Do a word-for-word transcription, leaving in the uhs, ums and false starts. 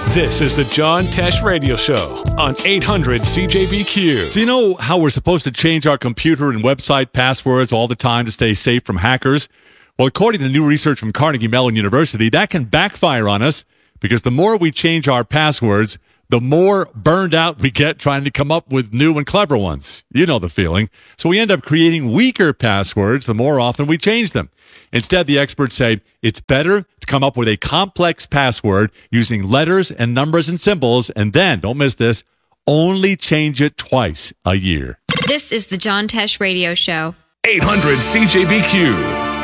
This is the John Tesh Radio Show on eight hundred C J B Q. So you know how we're supposed to change our computer and website passwords all the time to stay safe from hackers? Well, according to new research from Carnegie Mellon University, that can backfire on us because the more we change our passwords, the more burned out we get trying to come up with new and clever ones. You know the feeling. So we end up creating weaker passwords the more often we change them. Instead, the experts say it's better to come up with a complex password using letters and numbers and symbols, and then, don't miss this, only change it twice a year. This is the John Tesh Radio Show. eight hundred C J B Q.